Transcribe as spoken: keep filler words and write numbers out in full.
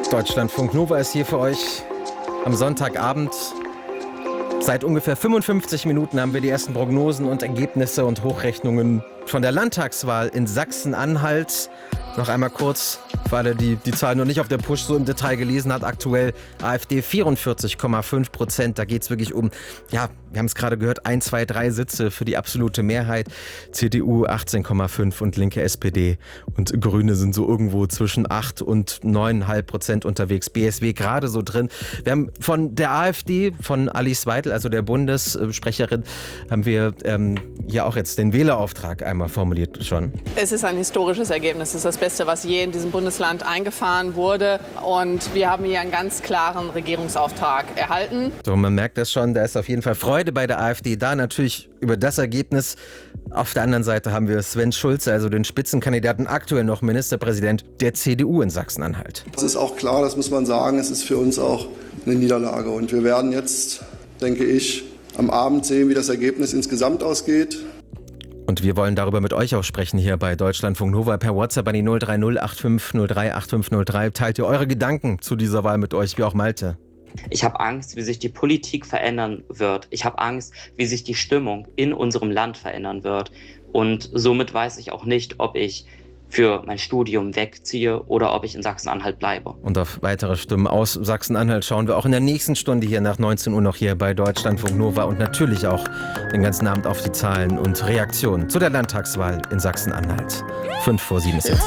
Deutschlandfunk Nova ist hier für euch am Sonntagabend. Seit ungefähr fünfundfünfzig Minuten haben wir die ersten Prognosen und Ergebnisse und Hochrechnungen von der Landtagswahl in Sachsen-Anhalt. Noch einmal kurz, für alle, die die Zahlen noch nicht auf der Push so im Detail gelesen hat. Aktuell AfD vierundvierzig Komma fünf Prozent. Da geht es wirklich um, ja, wir haben es gerade gehört, ein, zwei, drei Sitze für die absolute Mehrheit. C D U achtzehn Komma fünf und linke S P D und Grüne sind so irgendwo zwischen acht und neun Komma fünf Prozent unterwegs. B S W gerade so drin. Wir haben von der AfD, von Alice Weidel, also der Bundessprecherin, haben wir ähm, ja auch jetzt den Wählerauftrag einmal formuliert schon. Es ist ein historisches Ergebnis. Es ist das Beste, was je in diesem Bundesland eingefahren wurde. Und wir haben hier einen ganz klaren Regierungsauftrag erhalten. So, man merkt das schon, da ist auf jeden Fall Freude bei der AfD da. Natürlich über das Ergebnis. Auf der anderen Seite haben wir Sven Schulze, also den Spitzenkandidaten, aktuell noch Ministerpräsident der C D U in Sachsen-Anhalt. Es ist auch klar, das muss man sagen, es ist für uns auch eine Niederlage. Und wir werden jetzt, denke ich, am Abend sehen, wie das Ergebnis insgesamt ausgeht. Und wir wollen darüber mit euch auch sprechen hier bei Deutschlandfunk Nova per WhatsApp an die null drei null acht fünf null drei acht fünf null drei. Teilt ihr eure Gedanken zu dieser Wahl mit euch, wie auch Malte? Ich habe Angst, wie sich die Politik verändern wird. Ich habe Angst, wie sich die Stimmung in unserem Land verändern wird. Und somit weiß ich auch nicht, ob ich für mein Studium wegziehe oder ob ich in Sachsen-Anhalt bleibe. Und auf weitere Stimmen aus Sachsen-Anhalt schauen wir auch in der nächsten Stunde hier nach neunzehn Uhr noch hier bei Deutschlandfunk Nova und natürlich auch den ganzen Abend auf die Zahlen und Reaktionen zu der Landtagswahl in Sachsen-Anhalt. Fünf vor sieben ist jetzt.